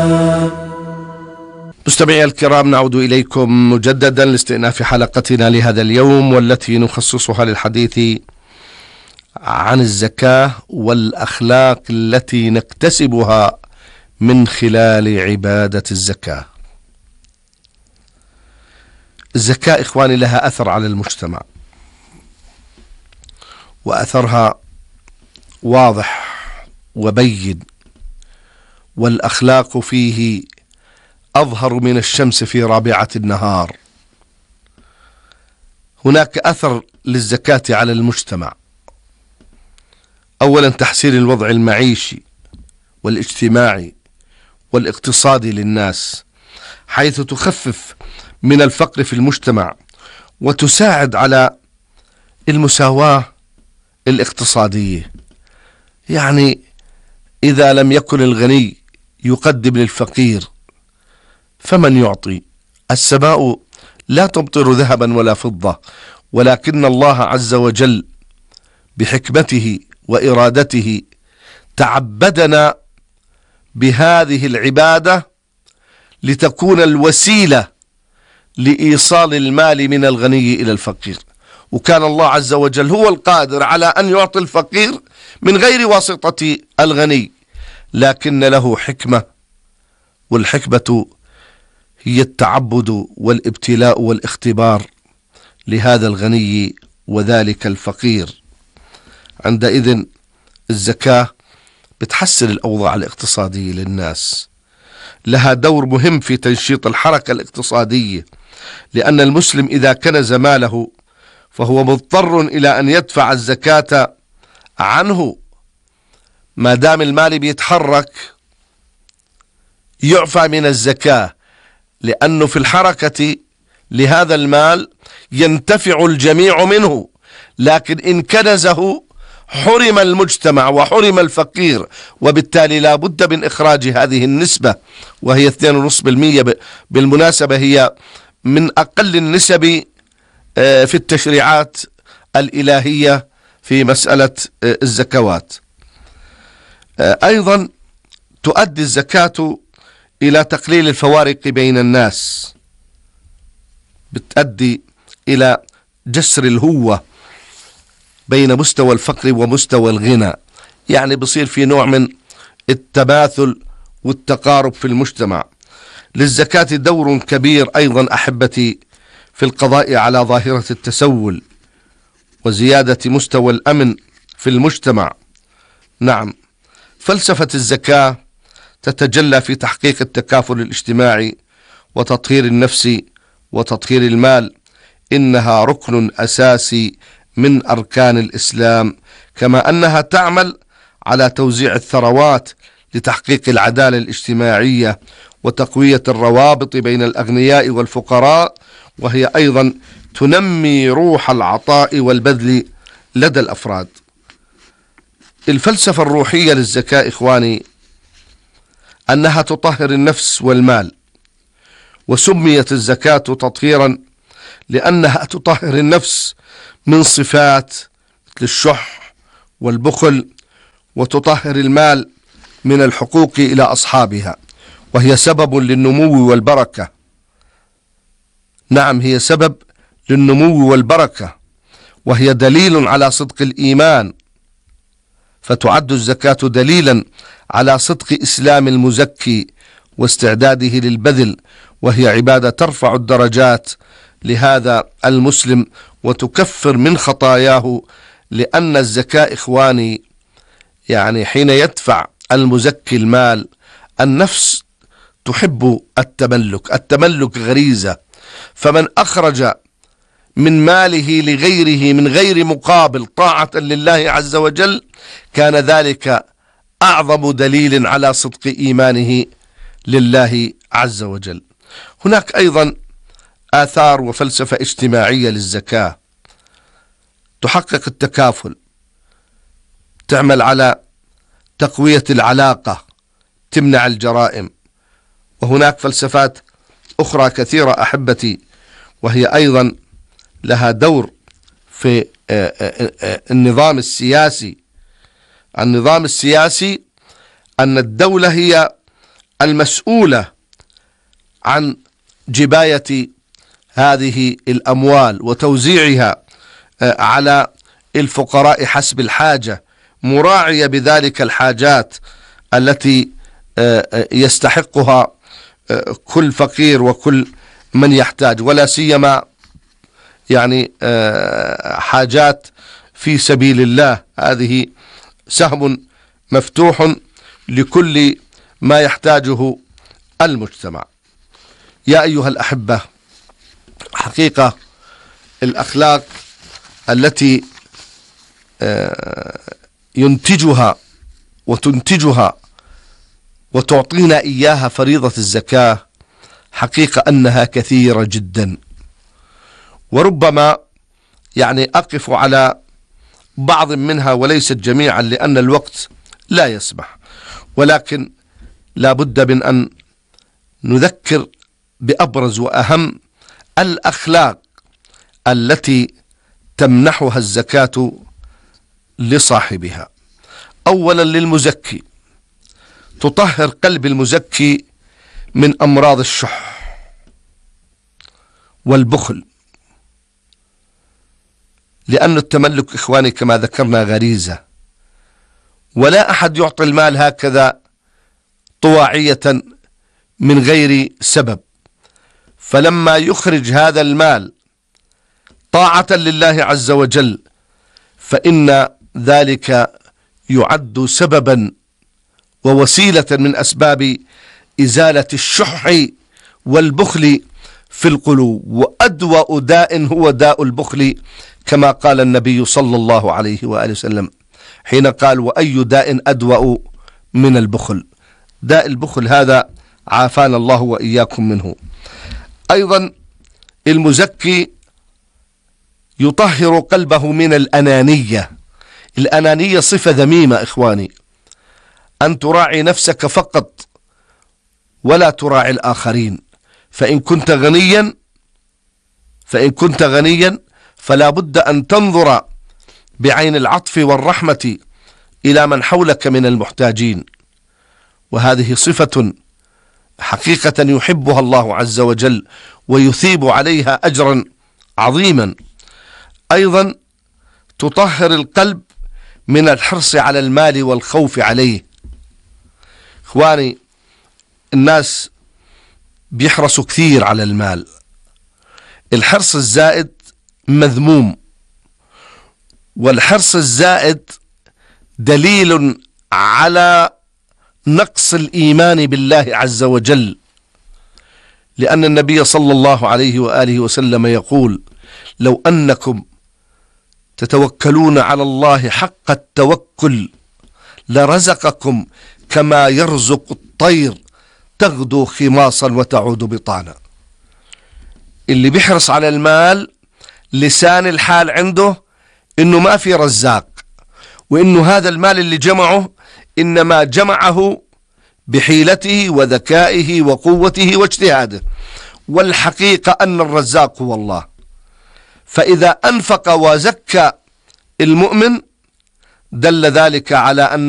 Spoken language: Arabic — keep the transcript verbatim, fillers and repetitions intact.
مستمعي الكرام، نعود إليكم مجددا لاستئناف حلقتنا لهذا اليوم، والتي نخصصها للحديث عن الزكاة والأخلاق التي نكتسبها من خلال عبادة الزكاة. الزكاة إخواني لها أثر على المجتمع، وأثرها واضح وبين، والأخلاق فيه أظهر من الشمس في رابعة النهار. هناك أثر للزكاة على المجتمع. أولا تحسين الوضع المعيشي والاجتماعي والاقتصادي للناس، حيث تخفف من الفقر في المجتمع وتساعد على المساواة الاقتصادية. يعني إذا لم يكن الغني يقدم للفقير فمن يعطي؟ السماء لا تمطر ذهبا ولا فضة، ولكن الله عز وجل بحكمته وإرادته تعبدنا بهذه العبادة لتكون الوسيلة لإيصال المال من الغني إلى الفقير. وكان الله عز وجل هو القادر على أن يعطي الفقير من غير واسطة الغني، لكن له حكمة، والحكمة هي التعبد والابتلاء والاختبار لهذا الغني وذلك الفقير. عندئذ الزكاة بتحسن الأوضاع الاقتصادية للناس، لها دور مهم في تنشيط الحركة الاقتصادية، لأن المسلم إذا كنز ماله فهو مضطر إلى أن يدفع الزكاة عنه. ما دام المال بيتحرك يعفى من الزكاة، لأنه في الحركة لهذا المال ينتفع الجميع منه، لكن إن كنزه حرم المجتمع وحرم الفقير، وبالتالي لا بد من إخراج هذه النسبة، وهي اثنين فاصلة خمسة بالمئة. بالمناسبة هي من أقل النسب في التشريعات الإلهية في مسألة الزكوات. أيضا تؤدي الزكاة إلى تقليل الفوارق بين الناس، بتؤدي إلى جسر الهوة بين مستوى الفقر ومستوى الغنى، يعني بصير في نوع من التماثل والتقارب في المجتمع. للزكاة دور كبير أيضا أحبتي في القضاء على ظاهرة التسول وزيادة مستوى الأمن في المجتمع. نعم، فلسفة الزكاة تتجلى في تحقيق التكافل الاجتماعي وتطهير النفس وتطهير المال. إنها ركن أساسي من أركان الإسلام، كما أنها تعمل على توزيع الثروات لتحقيق العدالة الاجتماعية وتقوية الروابط بين الأغنياء والفقراء، وهي أيضا تنمي روح العطاء والبذل لدى الأفراد. الفلسفة الروحية للزكاة إخواني أنها تطهر النفس والمال، وسميت الزكاة تطهيرا لأنها تطهر النفس من صفات مثل الشح والبخل، وتطهر المال من الحقوق إلى أصحابها، وهي سبب للنمو والبركة. نعم، هي سبب للنمو والبركة، وهي دليل على صدق الإيمان، فتعد الزكاة دليلا على صدق إسلام المزكي واستعداده للبذل، وهي عبادة ترفع الدرجات لهذا المسلم وتكفر من خطاياه. لأن الزكاة إخواني يعني حين يدفع المزكي المال، النفس تحب التملك، التملك غريزة، فمن أخرج من ماله لغيره من غير مقابل طاعة لله عز وجل كان ذلك أعظم دليل على صدق إيمانه لله عز وجل. هناك أيضا آثار وفلسفة اجتماعية للزكاة، تحقق التكافل، تعمل على تقوية العلاقة، تمنع الجرائم. وهناك فلسفات أخرى كثيرة أحبتي، وهي أيضا لها دور في النظام السياسي. النظام السياسي أن الدولة هي المسؤولة عن جباية هذه الأموال وتوزيعها على الفقراء حسب الحاجة، مراعية بذلك الحاجات التي يستحقها كل فقير وكل من يحتاج، ولا سيما يعني حاجات في سبيل الله. هذه سهم مفتوح لكل ما يحتاجه المجتمع. يا أيها الأحبة، حقيقة الأخلاق التي ينتجها وتنتجها وتعطينا إياها فريضة الزكاة حقيقة أنها كثيرة جدا، وربما يعني أقف على بعض منها وليست جميعا لأن الوقت لا يسمح، ولكن لا بد من أن نذكر بأبرز وأهم الأخلاق التي تمنحها الزكاة لصاحبها. أولا للمزكي، تطهر قلب المزكي من أمراض الشح والبخل، لأن التملك إخواني كما ذكرنا غريزة، ولا أحد يعطي المال هكذا طواعية من غير سبب، فلما يخرج هذا المال طاعة لله عز وجل فإن ذلك يعد سببا ووسيلة من أسباب إزالة الشح والبخل في القلوب، وأدوأ داء هو داء البخل كما قال النبي صلى الله عليه وآله وسلم حين قال: وأي داء أدوأ من البخل؟ داء البخل هذا عافانا الله وإياكم منه. أيضا المزكي يطهر قلبه من الأنانية. الأنانية صفة ذميمة إخواني، أن تراعي نفسك فقط ولا تراعي الآخرين. فإن كنت غنيا فإن كنت غنيا فلا بد أن تنظر بعين العطف والرحمة إلى من حولك من المحتاجين، وهذه صفة حقيقة يحبها الله عز وجل ويثيب عليها أجرا عظيما. أيضا تطهر القلب من الحرص على المال والخوف عليه. إخواني، الناس بيحرصوا كثير على المال. الحرص الزائد مذموم، والحرص الزائد دليل على نقص الإيمان بالله عز وجل، لأن النبي صلى الله عليه وآله وسلم يقول: لو أنكم تتوكلون على الله حق التوكل لرزقكم كما يرزق الطير تغدو خماصا وتعود بطانا. اللي بيحرص على المال لسان الحال عنده إنه ما في رزاق، وإنه هذا المال اللي جمعه إنما جمعه بحيلته وذكائه وقوته واجتهاده، والحقيقة أن الرزاق هو الله. فإذا أنفق وزكى المؤمن دل ذلك على أن